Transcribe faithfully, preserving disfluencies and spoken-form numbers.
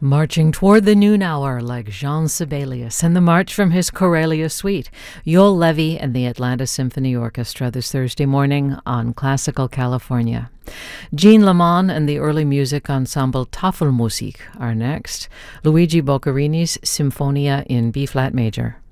Marching toward the noon hour like Jean Sibelius and the march from his Corellia suite, Yoel Levy and the Atlanta Symphony Orchestra this Thursday morning on Classical California. Jean Lamont and the early music ensemble Tafelmusik are next. Luigi Boccherini's Symphonia in B-flat major.